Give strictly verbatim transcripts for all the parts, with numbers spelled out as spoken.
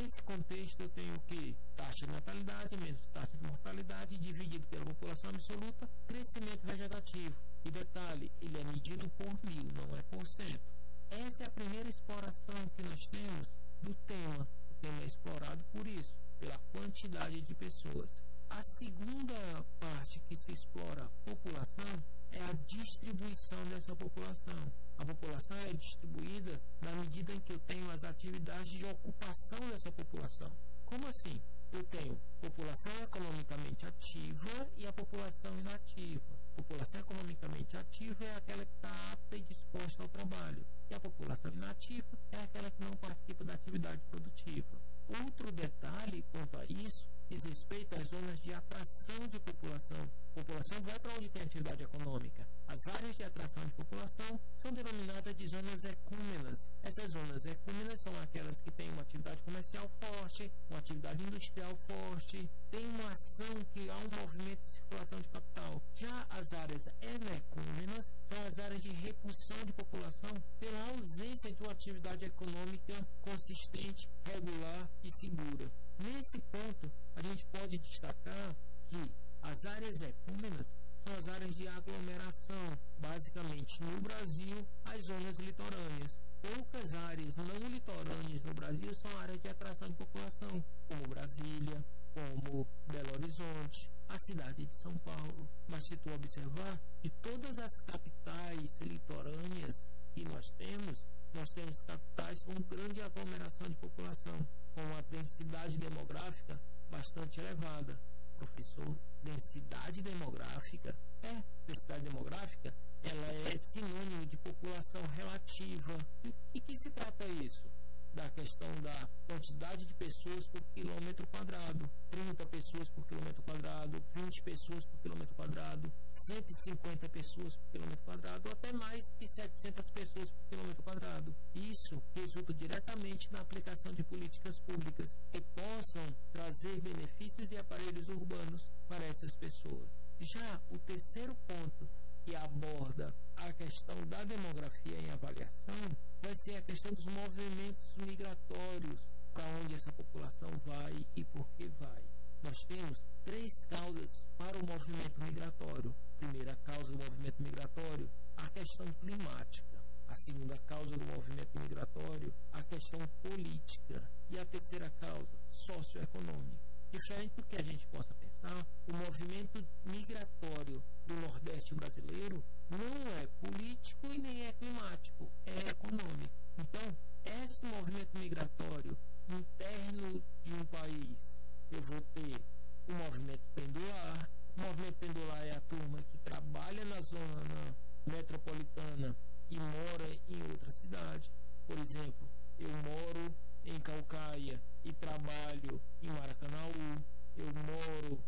Nesse contexto, eu tenho o quê? Taxa de natalidade menos taxa de mortalidade dividido pela população absoluta, crescimento vegetativo. E detalhe, ele é medido por mil, não é por cento. Essa é a primeira exploração que nós temos do tema. O tema é explorado por isso, pela quantidade de pessoas. A segunda parte que se explora a população é a distribuição dessa população. A população é distribuída na medida em que eu tenho as atividades de ocupação dessa população. Como assim? Eu tenho população economicamente ativa e a população inativa. A população economicamente ativa é aquela que está apta e disposta ao trabalho. E a população inativa é aquela que não participa da atividade produtiva. Outro detalhe quanto a isso diz respeito às zonas de atração de população. A população vai para onde tem atividade econômica. As áreas de atração de população são denominadas de zonas ecúmenas. Essas zonas ecúmenas são aquelas que têm uma atividade comercial forte, uma atividade industrial forte, tem uma ação que há um movimento de circulação de capital. Já as áreas enecúmenas são as áreas de repulsão de população pela ausência de uma atividade econômica consistente, regular e segura. Nesse ponto, a gente pode destacar que as áreas ecúmenas são as áreas de aglomeração, basicamente no Brasil, as zonas litorâneas. Poucas áreas não litorâneas no Brasil são áreas de atração de população, como Brasília, como Belo Horizonte, a cidade de São Paulo. Mas se tu observar, de todas as capitais litorâneas que nós temos, nós temos capitais com grande aglomeração de população, com uma densidade demográfica bastante elevada. Professor, densidade demográfica? É, densidade demográfica, ela é sinônimo de população relativa. E, e que se trata isso? Da questão da quantidade de pessoas por quilômetro quadrado, trinta pessoas por quilômetro quadrado, vinte pessoas por quilômetro quadrado, cento e cinquenta pessoas por quilômetro quadrado, ou até mais que setecentas pessoas por quilômetro quadrado. Isso resulta diretamente na aplicação de políticas públicas que possam trazer benefícios e aparelhos urbanos para essas pessoas. Já o terceiro ponto que aborda a questão da demografia em avaliação vai ser a questão dos movimentos migratórios, para onde essa população vai e por que vai. Nós temos três causas para o movimento migratório. Primeira causa do movimento migratório, a questão climática. A segunda causa do movimento migratório, a questão política. E a terceira causa, socioeconômica. Diferente do que a gente possa pensar, o movimento migratório do Nordeste brasileiro não é político e nem é climático, é econômico. Então, esse movimento migratório interno de um país, eu vou ter o movimento pendular. O movimento pendular é a turma que trabalha na zona metropolitana e mora em outra cidade. Por exemplo, eu moro em Caucaia e trabalho em Maracanaú, eu moro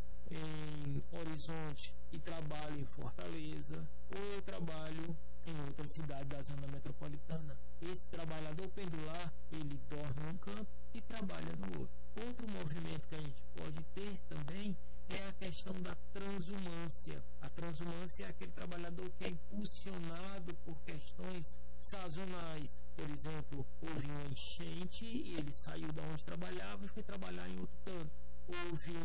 em Horizonte e trabalho em Fortaleza, ou eu trabalho em outra cidade da zona metropolitana. Esse trabalhador pendular, ele dorme num canto e trabalha no outro. Outro movimento que a gente pode ter também é a questão da transumância. A transumância é aquele trabalhador que é impulsionado por questões sazonais. Por exemplo, houve uma enchente e ele saiu de onde trabalhava e foi trabalhar em outro canto. Houve